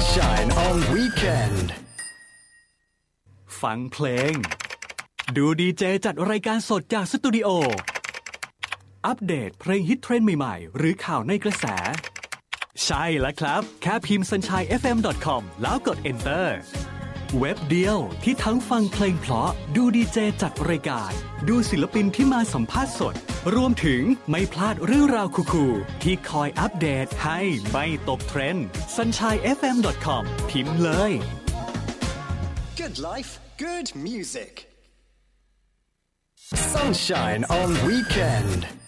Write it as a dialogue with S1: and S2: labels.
S1: Sunshine on Weekend
S2: ฟังเพลงดูดีเจจัดรายการสดจากสตูดิโออัปเดตเพลงฮิตเทรนด์ใหม่ๆหรือข่าวในกระแสใช่แล้วครับแค่พิมพ์ sunshinefm.com แล้วกด Enter เว็บเดียวที่ทั้งฟังเพลงเพราะดูดีเจจัดรายการดูศิลปินที่มาสัมภาษณ์สดรวมถึงไม่พลาดเรื่องราวคูลๆที่คอยอัปเดตให้ไม่ตกเทรนด์ sunshinefm.com พิมพ์เลย
S1: Good life, good music Sunshine on Weekend